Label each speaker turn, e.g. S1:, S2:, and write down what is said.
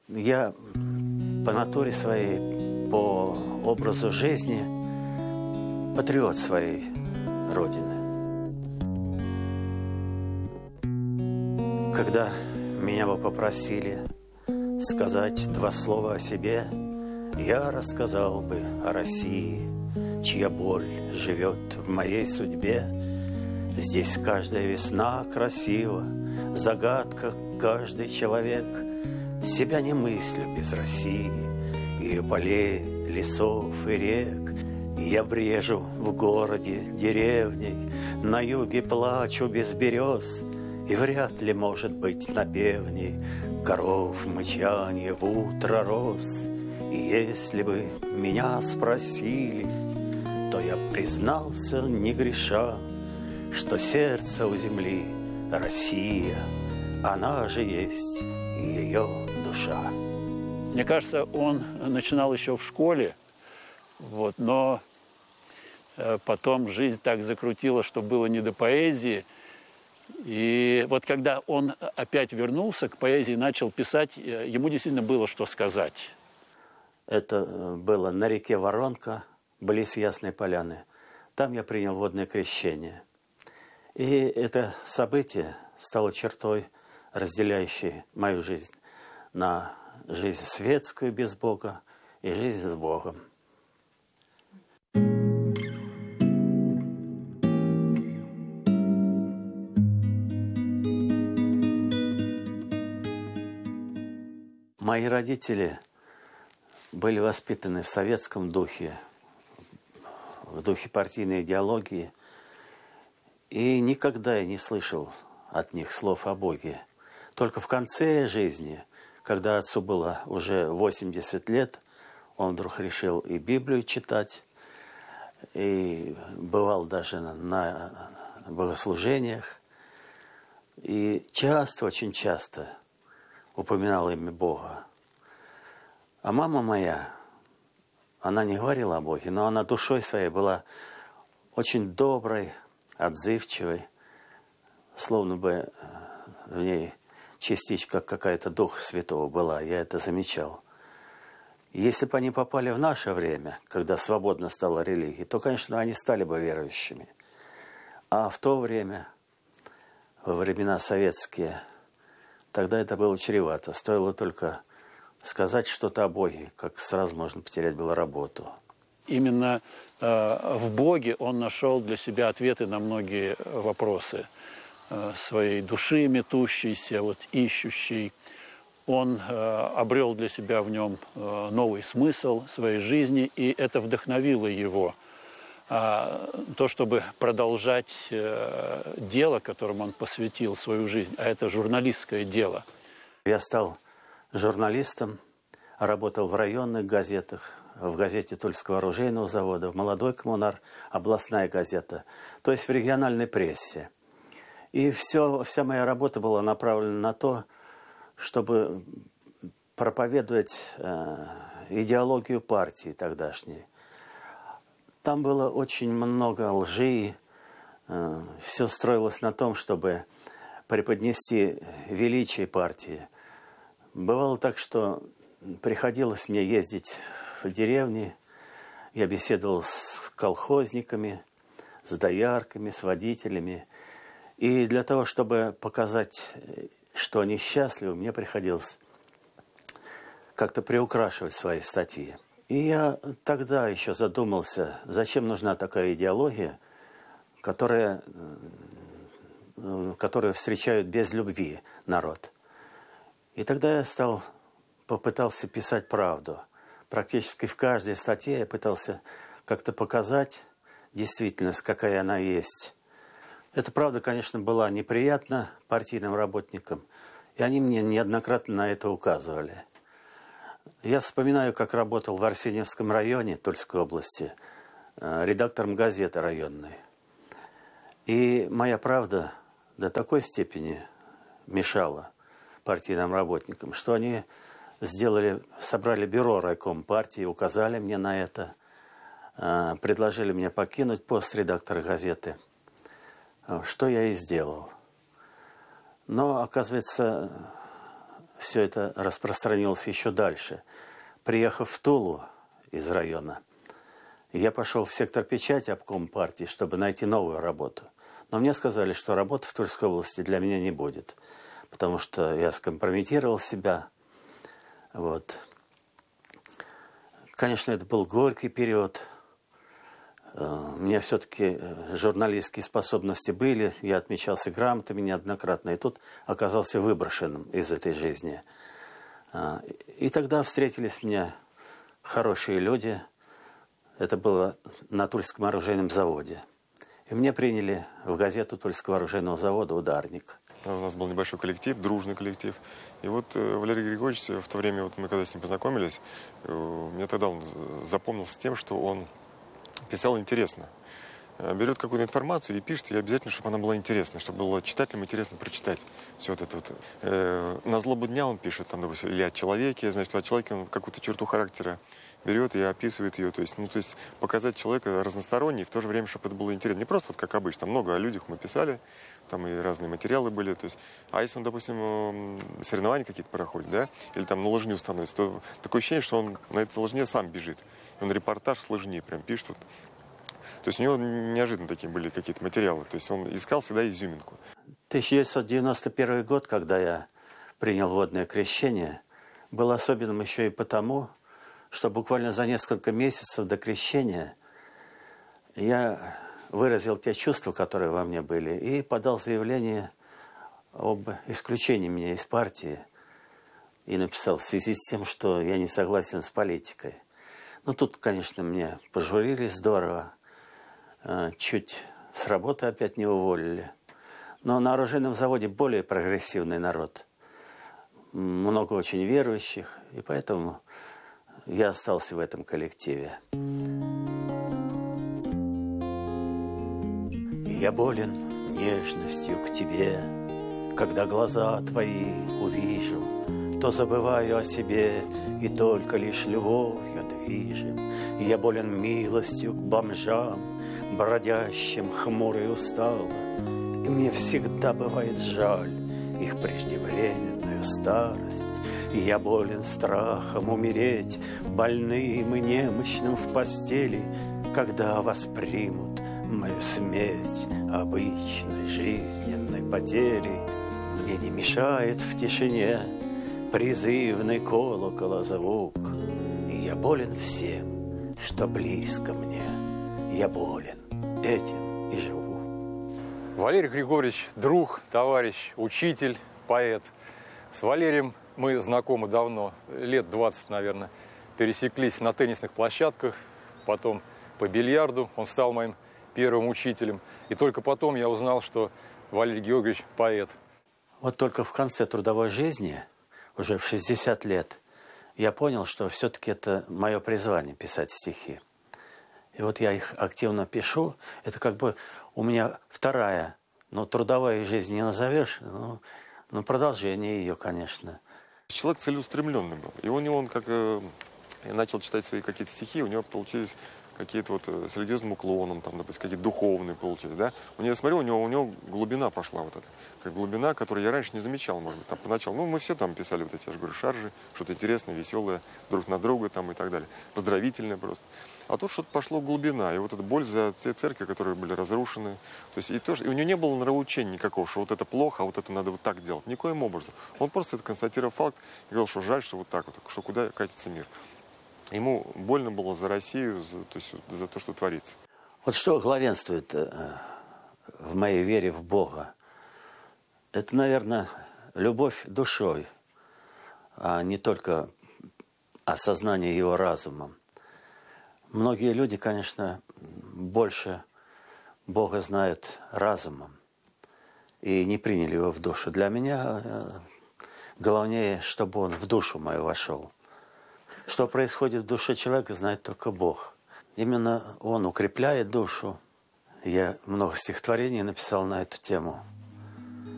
S1: Я по натуре своей, по образу жизни патриот своей Родины. Когда меня бы попросили сказать два слова о себе, я рассказал бы о России, чья боль живет в моей судьбе. Здесь каждая весна красива, загадка каждый человек. Себя не мыслю без России, ее полей, лесов и рек. Я брежу в городе деревней, на юге плачу без берез, и вряд ли может быть напевней коров мычанье в утро роз. И если бы меня спросили, то я признался, не греша, что сердце у земли Россия, она же есть ее душа.
S2: Мне кажется, он начинал еще в школе, но потом жизнь так закрутила, что было не до поэзии. И вот когда он опять вернулся к поэзии, начал писать, ему действительно было что сказать.
S1: Это было на реке Воронка, близ Ясной Поляны. Там я принял водное крещение. И это событие стало чертой, разделяющей мою жизнь на жизнь светскую без Бога и жизнь с Богом. Мои родители были воспитаны в советском духе, в духе партийной идеологии, и никогда я не слышал от них слов о Боге. Только в конце жизни, когда отцу было уже 80 лет, он вдруг решил и Библию читать, и бывал даже на богослужениях, и часто, очень часто упоминал имя Бога. А мама моя, она не говорила о Боге, но она душой своей была очень доброй, отзывчивой, словно бы в ней частичка какая-то Духа Святого была, я это замечал. Если бы они попали в наше время, когда свободно стала религия, то, конечно, они стали бы верующими. А в то время, во времена советские, тогда это было чревато. Стоило только сказать что-то о Боге, как сразу можно потерять было работу.
S2: Именно в Боге он нашел для себя ответы на многие вопросы своей души метущейся, ищущей. Он обрел для себя в нем новый смысл своей жизни, и это вдохновило его. То, чтобы продолжать дело, которому он посвятил свою жизнь, а это журналистское дело.
S1: Я стал журналистом, работал в районных газетах, в газете Тульского оружейного завода, в «Молодой коммунар», областная газета, то есть в региональной прессе. И вся моя работа была направлена на то, чтобы проповедовать идеологию партии тогдашней. Там было очень много лжи, все строилось на том, чтобы преподнести величие партии. Бывало так, что приходилось мне ездить в деревни, я беседовал с колхозниками, с доярками, с водителями. И для того, чтобы показать, что они счастливы, мне приходилось как-то приукрашивать свои статьи. И я тогда еще задумался, зачем нужна такая идеология, которую встречают без любви народ. И тогда я попытался писать правду. Практически в каждой статье я пытался как-то показать действительность, какая она есть. Эта правда, конечно, была неприятна партийным работникам, и они мне неоднократно на это указывали. Я вспоминаю, как работал в Арсеньевском районе Тульской области, редактором газеты районной. И моя правда до такой степени мешала партийным работникам, что они собрали бюро райком партии, указали мне на это, предложили мне покинуть пост редактора газеты, что я и сделал. Но, оказывается, все все это распространилось еще дальше. Приехав в Тулу из района, я пошел в сектор печати обком партии, чтобы найти новую работу. Но мне сказали, что работы в Тульской области для меня не будет, потому что я скомпрометировал себя. Вот. Конечно, это был горький период. У меня все-таки журналистские способности были. Я отмечался грамотами неоднократно. И тут оказался выброшенным из этой жизни. И тогда встретились мне хорошие люди. Это было на Тульском оружейном заводе. И мне приняли в газету Тульского оружейного завода «Ударник».
S3: У нас был небольшой коллектив, дружный коллектив. И вот Валерий Григорьевич, в то время, вот мы когда с ним познакомились, мне тогда он запомнился тем, что он писал интересно. Берет какую-то информацию и пишет, и обязательно, чтобы она была интересна, чтобы было читателям интересно прочитать все вот это вот. На злобу дня он пишет, там, допустим, или о человеке, значит, о человеке он какую-то черту характера берет и описывает ее. То есть показать человека разносторонний, в то же время, чтобы это было интересно. Не просто вот как обычно, там много о людях мы писали, там и разные материалы были. То есть, а если он, допустим, соревнования какие-то проходит, да, или там на лыжню становится, то такое ощущение, что он на этой лыжне сам бежит. Он репортаж с лыжни прям пишет. Вот. То есть у него неожиданно такие были какие-то материалы. То есть он искал всегда изюминку.
S1: 1991 год, когда я принял водное крещение, был особенным еще и потому, что буквально за несколько месяцев до крещения я выразил те чувства, которые во мне были, и подал заявление об исключении меня из партии. И написал в связи с тем, что я не согласен с политикой. Ну, тут, конечно, мне пожурили здорово. Чуть с работы опять не уволили. Но на оружейном заводе более прогрессивный народ. Много очень верующих. И поэтому я остался в этом коллективе. Я болен нежностью к тебе. Когда глаза твои увижу, то забываю о себе, и только лишь любовью движем. Я болен милостью к бомжам, бродящим хмуро и устало, и мне всегда бывает жаль их преждевременную старость. И я болен страхом умереть, больным и немощным в постели, когда воспримут мою смерть обычной жизненной потерей. Мне не мешает в тишине призывный колокола звук, и я болен всем, что близко мне. Я болен этим и живу.
S4: Валерий Григорьевич – друг, товарищ, учитель, поэт. С Валерием мы знакомы давно, лет 20, наверное. Пересеклись на теннисных площадках, потом по бильярду. Он стал моим первым учителем. И только потом я узнал, что Валерий Георгиевич – поэт.
S1: Вот только в конце трудовой жизни, уже в 60 лет, я понял, что все-таки это мое призвание – писать стихи. И вот я их активно пишу. Это как бы у меня вторая, трудовая жизнь не назовешь, но продолжение ее, конечно.
S3: Человек целеустремленный был. И у него, он как я начал читать свои какие-то стихи, у него получились какие-то вот с религиозным уклоном, там, допустим, какие-то духовные получились, да. Я смотрю, у него глубина пошла вот эта. Как глубина, которую я раньше не замечал, может быть, там поначалу. Мы все там писали вот эти, я же говорю, шаржи, что-то интересное, веселое, друг на друга там и так далее. Поздравительное просто. А тут что-то пошло глубина, и вот эта боль за те церкви, которые были разрушены. То есть и у него не было нравоучения никакого, что вот это плохо, а вот это надо вот так делать. Никоим образом. Он просто это констатировал факт и говорил, что жаль, что вот так вот, что куда катится мир. Ему больно было за Россию, за то, что творится.
S1: Вот что главенствует в моей вере в Бога? Это, наверное, любовь душой, а не только осознание его разумом. Многие люди, конечно, больше Бога знают разумом и не приняли его в душу. Для меня главнее, чтобы он в душу мою вошел. Что происходит в душе человека, знает только Бог. Именно он укрепляет душу. Я много стихотворений написал на эту тему.